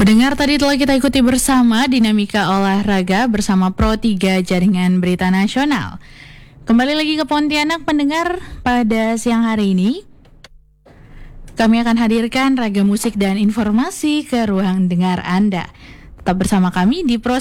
Pendengar, tadi telah kita ikuti bersama dinamika olahraga bersama Pro 3 Jaringan Berita Nasional. Kembali lagi ke Pontianak, pendengar, pada siang hari ini kami akan hadirkan ragam musik dan informasi ke ruang dengar Anda. Tetap bersama kami di Pro